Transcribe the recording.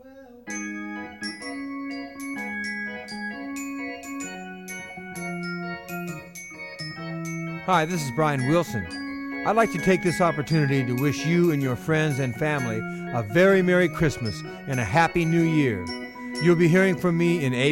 Hi, this is Brian Wilson. I'd like to take this opportunity to wish you and your friends and family a very Merry Christmas and a Happy New Year. You'll be hearing from me in